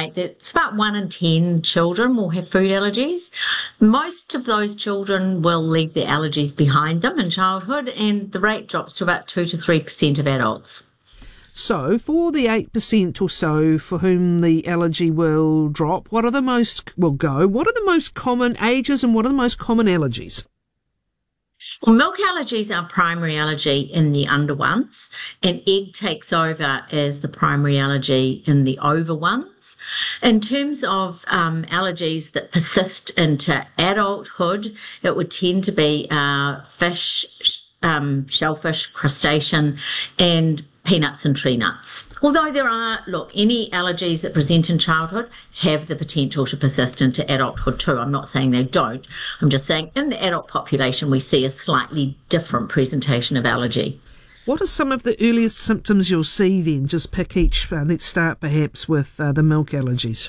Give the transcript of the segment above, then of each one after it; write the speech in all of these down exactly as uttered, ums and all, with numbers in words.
estimate that it's about one in ten children will have food allergies. Most of those children will leave their allergies behind them in childhood, and the rate drops to about two to three percent of adults. So, for the eight percent or so for whom the allergy will drop, what are the most, will go, what are the most common ages and what are the most common allergies? Well, milk allergies are primary allergy in the under ones, and egg takes over as the primary allergy in the over ones. In terms of um, allergies that persist into adulthood, it would tend to be uh, fish, um, shellfish, crustacean, and peanuts and tree nuts. Although there are, look, any allergies that present in childhood have the potential to persist into adulthood too. I'm not saying they don't. I'm just saying in the adult population we see a slightly different presentation of allergy. What are some of the earliest symptoms you'll see then? Just pick each. Uh, let's start perhaps with uh, the milk allergies.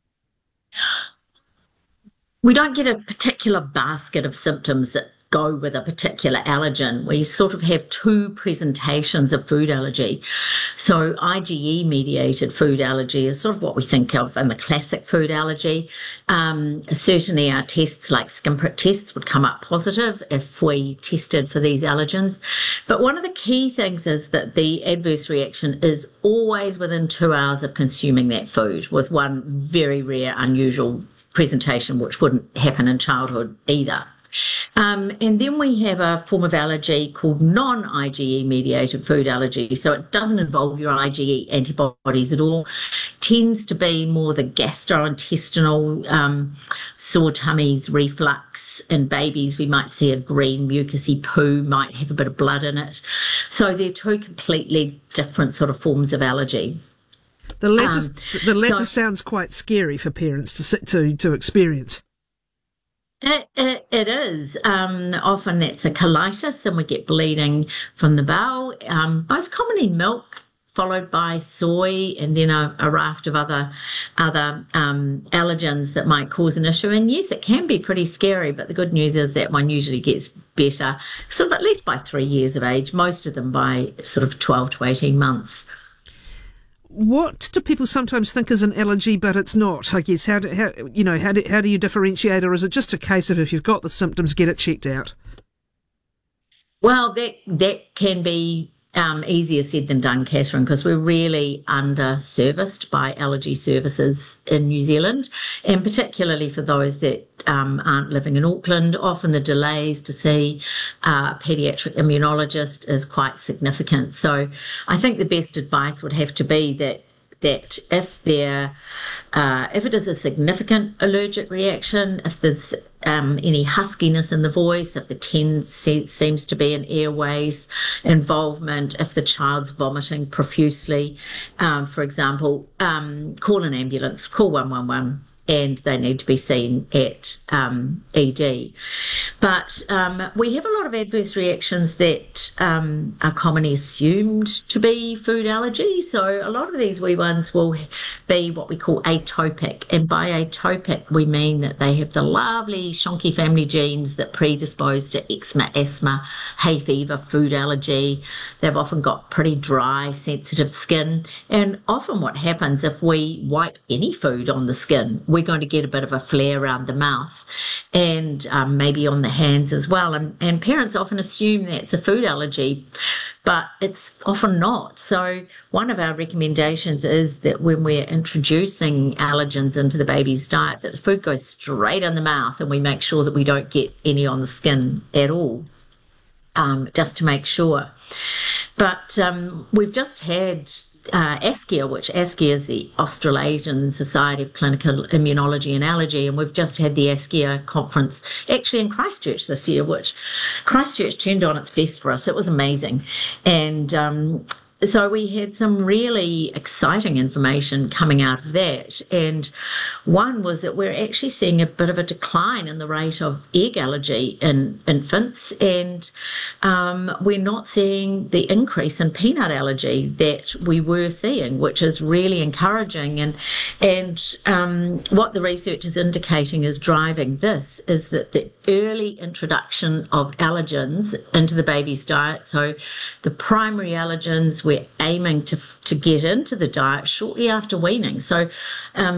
We don't get a particular basket of symptoms that go with a particular allergen. We sort of have two presentations of food allergy. So IgE-mediated food allergy is sort of what we think of in the classic food allergy. Um, certainly our tests like skin prick tests would come up positive if we tested for these allergens. But one of the key things is that the adverse reaction is always within two hours of consuming that food, with one very rare, unusual presentation which wouldn't happen in childhood either. Um, and then we have a form of allergy called non-IgE mediated food allergy. So it doesn't involve your IgE antibodies at all. Tends to be more the gastrointestinal, um, sore tummies, reflux. In babies, we might see a green mucousy poo, might have a bit of blood in it. So they're two completely different sort of forms of allergy. The latter, um, the latter so, sounds quite scary for parents to sit to to experience. It, it, it is. Um, often that's a colitis and we get bleeding from the bowel. Um, most commonly milk, followed by soy, and then a, a raft of other other um, allergens that might cause an issue. And yes, it can be pretty scary, but the good news is that one usually gets better, sort of at least by three years of age, most of them by sort of twelve to eighteen months. What do people sometimes think is an allergy, but it's not? I guess how do, how you know how do how do you differentiate, or is it just a case of if you've got the symptoms, get it checked out? Well, that that can be um, easier said than done, Catherine, because we're really under-serviced by allergy services in New Zealand, and particularly for those that um, aren't living in Auckland. Often the delays to see a paediatric immunologist is quite significant. So I think the best advice would have to be that that if there, uh, if it is a significant allergic reaction, if there's um, any huskiness in the voice, if the TENS se- seems to be an airways involvement, if the child's vomiting profusely, um, for example, um, call an ambulance, call one one one. And they need to be seen at um, E D. But um, we have a lot of adverse reactions that um, are commonly assumed to be food allergy. So a lot of these wee ones will be what we call atopic. And by atopic, we mean that they have the lovely shonky family genes that predispose to eczema, asthma, hay fever, food allergy. They've often got pretty dry, sensitive skin. And often what happens if we wipe any food on the skin, we're going to get a bit of a flare around the mouth and um, maybe on the hands as well. And, and parents often assume that it's a food allergy, but it's often not. So one of our recommendations is that when we're introducing allergens into the baby's diet, that the food goes straight in the mouth and we make sure that we don't get any on the skin at all, um, just to make sure. But um, we've just had Uh, ASCIA, which ASCIA is the Australasian Society of Clinical Immunology and Allergy, and we've just had the ASCIA conference actually in Christchurch this year, which Christchurch turned on its best for us. It was amazing. And um, so we had some really exciting information coming out of that. And one was that we're actually seeing a bit of a decline in the rate of egg allergy in infants, and um, we're not seeing the increase in peanut allergy that we were seeing, which is really encouraging. And and um, what the research is indicating is driving this is that the early introduction of allergens into the baby's diet, so the primary allergens we're aiming to to get into the diet shortly after weaning. So um,